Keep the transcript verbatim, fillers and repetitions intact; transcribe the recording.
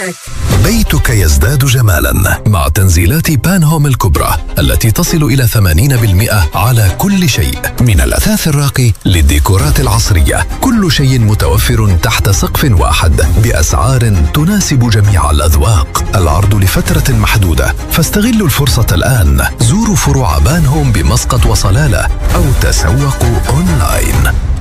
بيتك يزداد جمالا مع تنزيلات بان هوم الكبرى التي تصل إلى ثمانين بالمئة على كل شيء، من الأثاث الراقي للديكورات العصرية. كل شيء متوفر تحت سقف واحد بأسعار تناسب جميع الأذواق. العرض لفترة محدودة، فاستغلوا الفرصة الآن. زوروا فروع بان هوم بمسقط وصلالة أو تسوقوا أونلاين.